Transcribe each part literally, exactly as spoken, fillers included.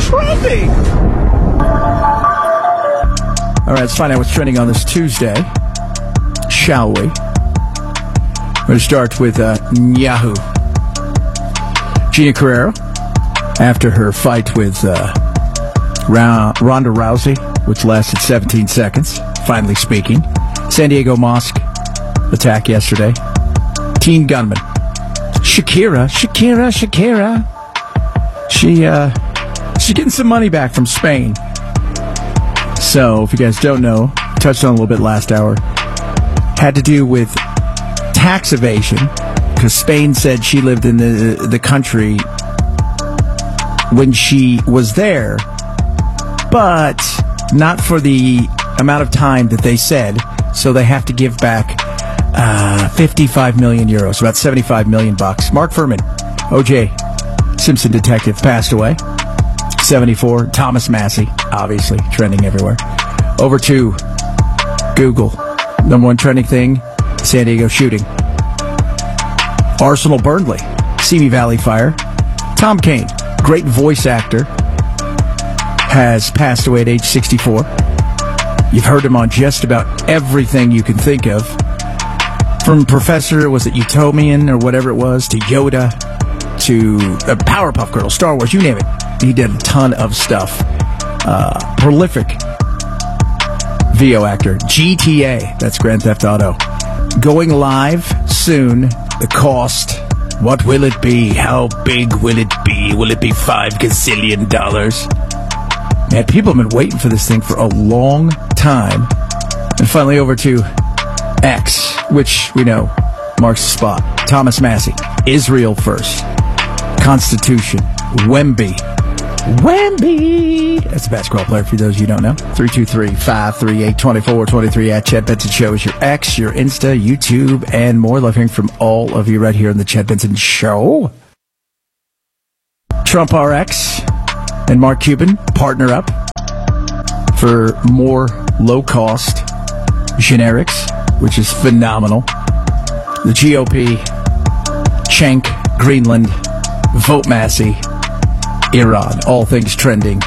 trending? All right, let's find out what's trending on this Tuesday, shall we? We're going to start with uh, Yahoo. Gina Carrero, after her fight with uh, Ra- Ronda Rousey, which lasted seventeen seconds, finally speaking. San Diego mosque attack yesterday. Teen gunman. Shakira, Shakira, Shakira. She, uh, she's getting some money back from Spain. So, if you guys don't know, touched on a little bit last hour, had to do with tax evasion, because Spain said she lived in the the country when she was there, but not for the amount of time that they said, so they have to give back uh, fifty-five million euros, about seventy-five million bucks. Mark Furman, O J Simpson detective, passed away, seventy-four. Thomas Massey, obviously, trending everywhere. Over to Google. Number one trending thing, San Diego shooting. Arsenal Burnley, Simi Valley fire. Tom Kane, great voice actor, has passed away at age sixty-four. You've heard him on just about everything you can think of. From Professor, was it Utomian or whatever it was, to Yoda, to uh, Powerpuff Girls, Star Wars, you name it. He did a ton of stuff. Uh, prolific V O actor. G T A, that's Grand Theft Auto. Going live soon. The cost. What will it be? How big will it be? Will it be five gazillion dollars? Man, people have been waiting for this thing for a long time. And finally over to X, which we know marks the spot. Thomas Massey, Israel First, Constitution, Wemby. Wemby! That's a basketball player for those of you who don't know. three two three, five three eight, two four two three at Chad Benson Show is your X, your Insta, YouTube, and more. Love hearing from all of you right here on the Chad Benson Show. Trump R X and Mark Cuban partner up for more low-cost generics, which is phenomenal. The G O P, Cenk, Greenland, Vote Massey, Iran, all things trending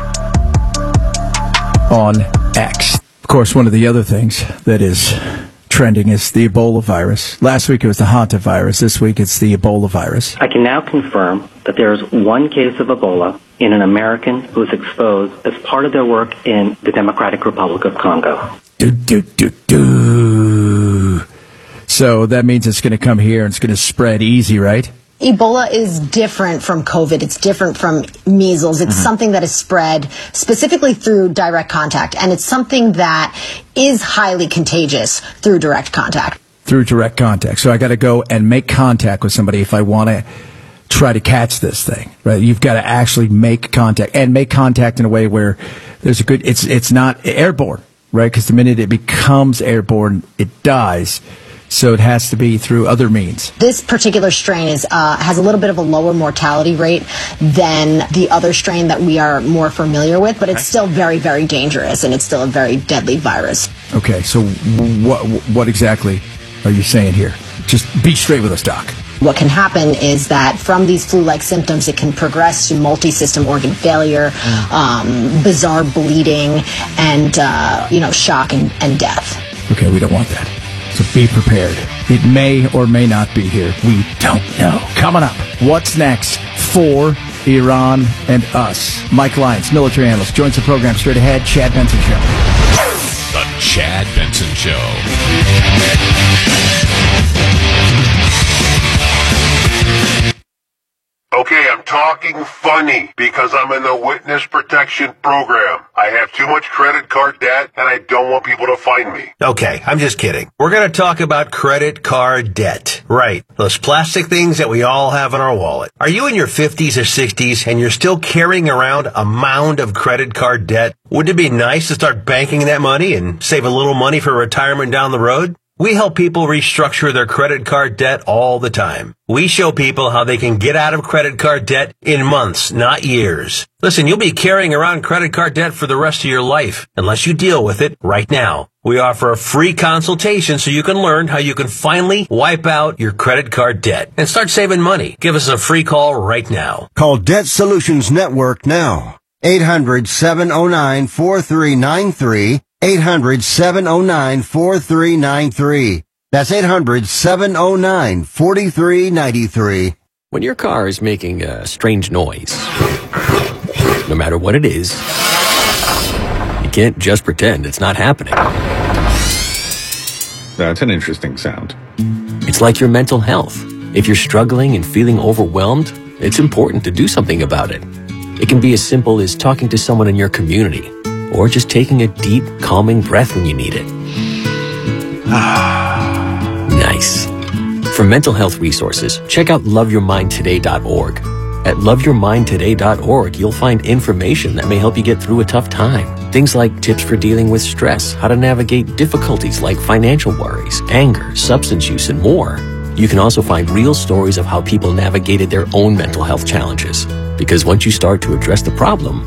on X. Of course, one of the other things that is trending is the Ebola virus. Last week it was the hantavirus. This week it's the Ebola virus. I can now confirm that there is one case of Ebola in an American who was exposed as part of their work in the Democratic Republic of Congo. Do, do, do, do. So that means it's going to come here and it's going to spread easy, right? Ebola is different from COVID. It's different from measles. It's mm-hmm. something that is spread specifically through direct contact, and it's something that is highly contagious through direct contact. Through direct contact. So I got to go and make contact with somebody if I want to try to catch this thing, right? You've got to actually make contact, and make contact in a way where there's a good, it's, it's not airborne, right? Because the minute it becomes airborne, it dies. So it has to be through other means. This particular strain is uh, has a little bit of a lower mortality rate than the other strain that we are more familiar with, but it's still very, very dangerous, and it's still a very deadly virus. Okay, so what what exactly are you saying here? Just be straight with us, Doc. What can happen is that from these flu-like symptoms, it can progress to multi-system organ failure, mm. um, bizarre bleeding, and uh, you know, shock and, and death. Okay, we don't want that. So be prepared. It may or may not be here. We don't know. Coming up, what's next for Iran and us? Mike Lyons, military analyst, joins the program straight ahead. Chad Benson Show. The Chad Benson Show. Okay, I'm talking funny because I'm in the witness protection program. I have too much credit card debt and I don't want people to find me. Okay, I'm just kidding. We're going to talk about credit card debt. Right. Those plastic things that we all have in our wallet. Are you in your fifties or sixties and you're still carrying around a mound of credit card debt? Wouldn't it be nice to start banking that money and save a little money for retirement down the road? We help people restructure their credit card debt all the time. We show people how they can get out of credit card debt in months, not years. Listen, you'll be carrying around credit card debt for the rest of your life, unless you deal with it right now. We offer a free consultation so you can learn how you can finally wipe out your credit card debt and start saving money. Give us a free call right now. Call Debt Solutions Network now. eight hundred, seven oh nine, four three nine three. eight hundred, seven oh nine, four three nine three. That's eight hundred, seven oh nine, four three nine three. When your car is making a strange noise, no matter what it is, you can't just pretend it's not happening. That's an interesting sound. It's like your mental health. If you're struggling and feeling overwhelmed, it's important to do something about it. It can be as simple as talking to someone in your community, or just taking a deep, calming breath when you need it. Nice. For mental health resources, check out love your mind today dot org. At love your mind today dot org, you'll find information that may help you get through a tough time. Things like tips for dealing with stress, how to navigate difficulties like financial worries, anger, substance use, and more. You can also find real stories of how people navigated their own mental health challenges. Because once you start to address the problem,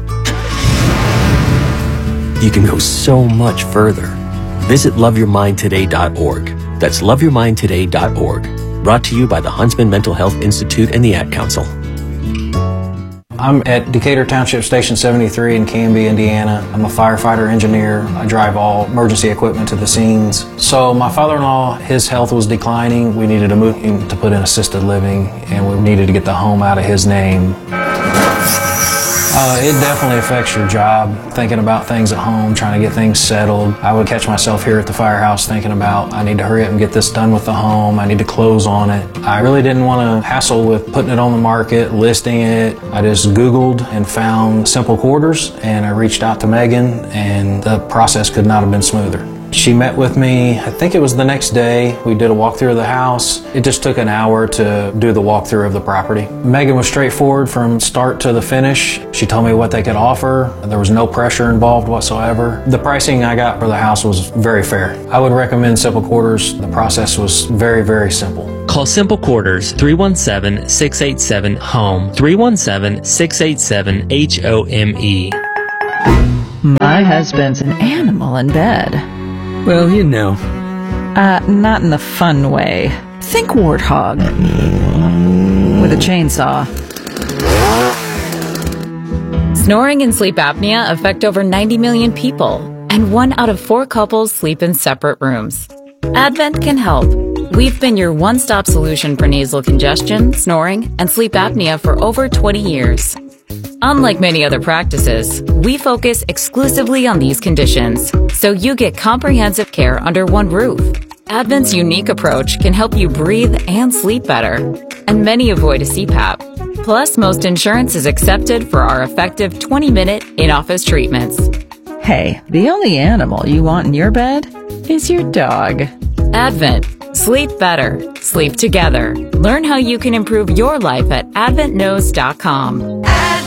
you can go so much further. Visit love your mind today dot org. That's love your mind today dot org. Brought to you by the Huntsman Mental Health Institute and the Ad Council. I'm at Decatur Township Station seventy-three in Canby, Indiana. I'm a firefighter engineer. I drive all emergency equipment to the scenes. So my father-in-law, his health was declining. We needed to move him to put in assisted living, and we needed to get the home out of his name. Uh, it definitely affects your job, thinking about things at home, trying to get things settled. I would catch myself here at the firehouse thinking about, I need to hurry up and get this done with the home, I need to close on it. I really didn't want to hassle with putting it on the market, listing it. I just Googled and found Simple Quarters, and I reached out to Megan, and the process could not have been smoother. She met with me, I think it was the next day. We did a walkthrough of the house. It just took an hour to do the walkthrough of the property. Megan was straightforward from start to the finish. She told me what they could offer. There was no pressure involved whatsoever. The pricing I got for the house was very fair. I would recommend Simple Quarters. The process was very, very simple. Call Simple Quarters, three one seven, six eight seven, HOME, three one seven, six eight seven, H O M E. My husband's an animal in bed. Well, you know. Uh, not in the fun way. Think warthog. With a chainsaw. Snoring and sleep apnea affect over ninety million people, and one out of four couples sleep in separate rooms. Advent can help. We've been your one-stop solution for nasal congestion, snoring, and sleep apnea for over twenty years. Unlike many other practices, we focus exclusively on these conditions, so you get comprehensive care under one roof. Advent's unique approach can help you breathe and sleep better, and many avoid a C PAP. Plus, most insurance is accepted for our effective twenty-minute in-office treatments. Hey, the only animal you want in your bed is your dog. Advent. Sleep better. Sleep together. Learn how you can improve your life at advent knows dot com.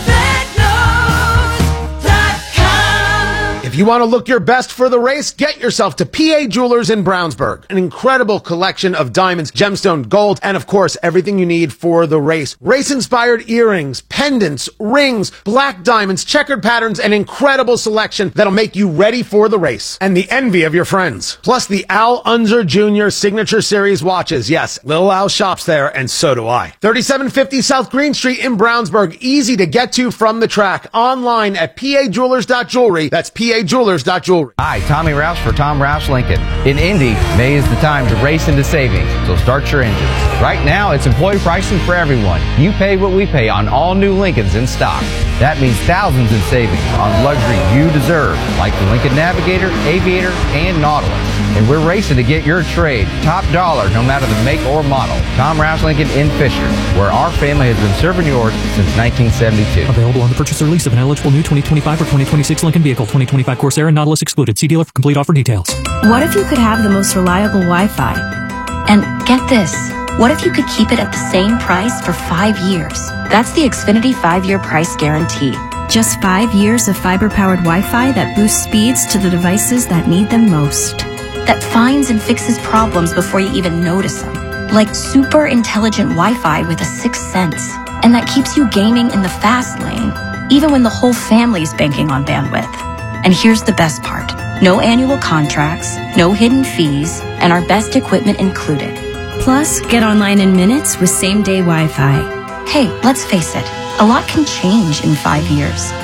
If you want to look your best for the race, get yourself to P A Jewelers in Brownsburg. An incredible collection of diamonds, gemstone, gold, and of course, everything you need for the race. Race-inspired earrings, pendants, rings, black diamonds, checkered patterns, an incredible selection that'll make you ready for the race. And the envy of your friends. Plus the Al Unser Junior Signature Series watches. Yes, Little Al shops there, and so do I. thirty-seven fifty South Green Street in Brownsburg. Easy to get to from the track. Online at P A jewelers dot jewelry. That's P A jewelers dot jewelry. Hi, Tommy Rouse for Tom Rouse Lincoln. In Indy, May is the time to race into savings, so start your engines. Right now, it's employee pricing for everyone. You pay what we pay on all new Lincolns in stock. That means thousands in savings on luxury you deserve, like the Lincoln Navigator, Aviator, and Nautilus. And we're racing to get your trade top dollar no matter the make or model. Tom Rouse Lincoln in Fisher, where our family has been serving yours since nineteen seventy-two. Available on the purchase or lease of an eligible new twenty twenty-five or twenty twenty-six Lincoln vehicle. twenty twenty-five Corsair and Nautilus excluded. See dealer for complete offer details. What if you could have the most reliable Wi-Fi? And get this, what if you could keep it at the same price for five years? That's the Xfinity five-year price guarantee. Just five years of fiber-powered Wi-Fi that boosts speeds to the devices that need them most. That finds and fixes problems before you even notice them. Like super intelligent Wi-Fi with a sixth sense. And that keeps you gaming in the fast lane, even when the whole family's banking on bandwidth. And here's the best part. No annual contracts, no hidden fees, and our best equipment included. Plus, get online in minutes with same-day Wi-Fi. Hey, let's face it, a lot can change in five years.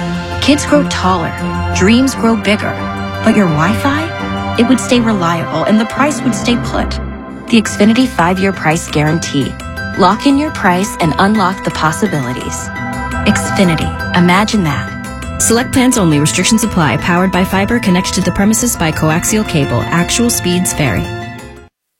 Kids grow taller, dreams grow bigger, but your Wi-Fi, it would stay reliable and the price would stay put. The Xfinity five-year price guarantee. Lock in your price and unlock the possibilities. Xfinity, imagine that. Select plans only. Restrictions apply. Powered by fiber. Connected to the premises by coaxial cable. Actual speeds vary.